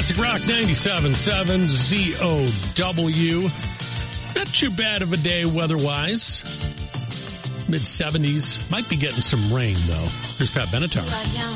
Classic Rock 97.7 ZOW. Not too bad of a day weather-wise. Mid-70s. Might be getting some rain, though. Here's Pat Benatar.